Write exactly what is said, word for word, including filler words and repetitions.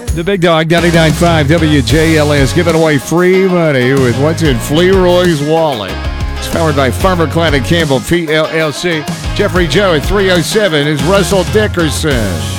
The Big Dog, ninety-nine point five W J L S, giving away free money with what's in Fleroy's wallet. It's powered by Farmer Clan and Campbell, P L L C. Jeffrey Joe at three oh seven is Russell Dickerson.